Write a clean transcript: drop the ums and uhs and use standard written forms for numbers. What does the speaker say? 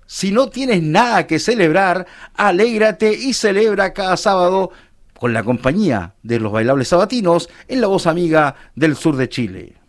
Si no tienes nada que celebrar, alégrate y celebra cada sábado con la compañía de los bailables sabatinos en la voz amiga del sur de Chile.